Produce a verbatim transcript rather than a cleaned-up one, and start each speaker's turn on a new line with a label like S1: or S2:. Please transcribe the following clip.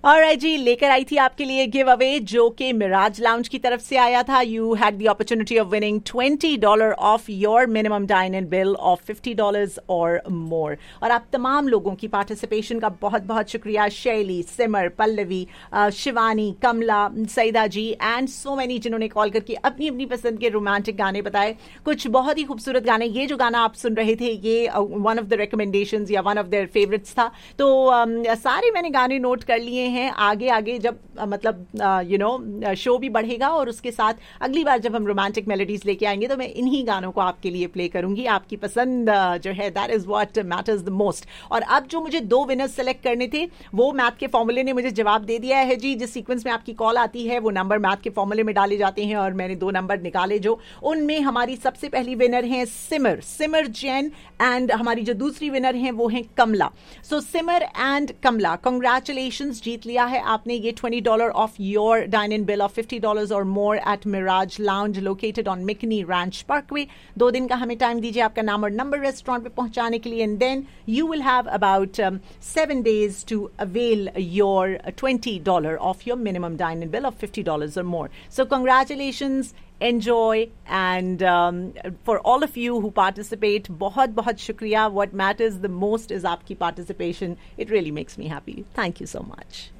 S1: Alright जी, लेकर आई थी आपके लिए गिव अवे जो कि मिराज लाउंज की तरफ से आया था. You had the opportunity of winning twenty dollar of your minimum dine in bill of fifty dollars और मोर. और आप तमाम लोगों की पार्टिसिपेशन का बहुत बहुत शुक्रिया. शैली, सिमर, पल्लवी, शिवानी, कमला, सईदा जी एंड सो मेनी जिन्होंने कॉल करके अपनी अपनी पसंद के रोमांटिक गाने बताए. कुछ बहुत ही खूबसूरत गाने. ये जो गाना आप सुन रहे थे ये वन ऑफ द रिकमेंडेशंस या वन ऑफ देयर फेवरेट्स था. तो um, सारे मैंने गाने नोट कर लिए हैं. आगे आगे जब uh, मतलब यू नो शो भी बढ़ेगा और उसके साथ अगली बार जब हम रोमांटिक मेलोडीज लेके आएंगे तो मैं इन्हीं गानों को आपके लिए प्ले करूंगी. आपकी पसंद uh, जो है that is what matters the most. और अब जो मुझे दो विनर्स सेलेक्ट करने थे वो मैथ के फॉर्मूले ने मुझे जवाब दे दिया है जी. जिस सीक्वेंस में आपकी कॉल आती है वो नंबर मैथ के फॉर्मूले में डाले जाते हैं और मैंने दो नंबर निकाले जो उनमें हमारी सबसे पहली विनर है सिमर सिमर जैन एंड हमारी जो दूसरी विनर है वो है कमला. सो सिमर एंड कमला, कंग्रेचुलेशंस. जीत लिया है आपने ये twenty dollar of your dine in bill of fifty dollars और more at Miraj lounge located on मिकनी ranch Parkway. दो दिन का हमें टाइम दीजिए आपका नाम और नंबर रेस्टोरेंट पे पहुंचाने के लिए and then you will have about seven days to avail your twenty dollar of your minimum dine in bill of fifty dollars और मोर. सो congratulations, enjoy and um, for all of you who participate, बहुत बहुत शुक्रिया. What matters the most is आपकी participation. It really makes me happy. Thank you so much.